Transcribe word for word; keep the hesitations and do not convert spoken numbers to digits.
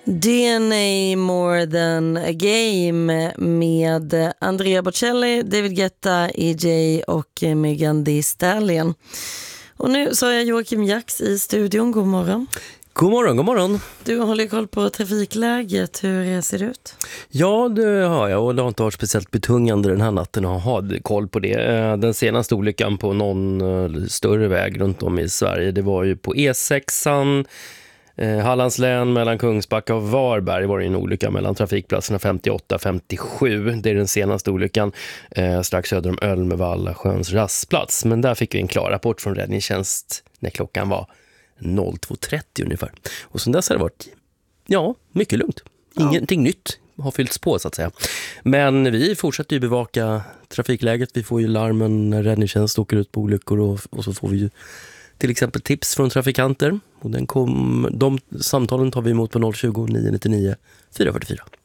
D N A More Than A Game med Andrea Bocelli, David Guetta, E J och Megan Thee Stallion. Och nu så har jag Joakim Jax i studion. God morgon. God morgon, god morgon. Du håller koll på trafikläget. Hur ser det ut? Ja, det har jag och det har inte varit speciellt betungande den här natten att ha koll på det. Den senaste olyckan på någon större väg runt om i Sverige, det var ju på E sexan, Hallands län mellan Kungsbacka och Varberg var det en olycka mellan trafikplatserna femtioåtta och femtiosju. Det är den senaste olyckan eh, strax söder om Ölmevalla sjöns rastplats. Men där fick vi en klar rapport från räddningstjänst när klockan var två trettio ungefär. Och sen dess har det varit, ja, mycket lugnt. Ingenting ja. nytt har fyllts på så att säga. Men vi fortsätter ju bevaka trafikläget. Vi får ju larmen när räddningstjänst åker ut på olyckor och, och så får vi ju till exempel tips från trafikanter. Och den kom, de samtalen tar vi emot på noll tjugo, nio nittionio, fyra fyrtiofyra.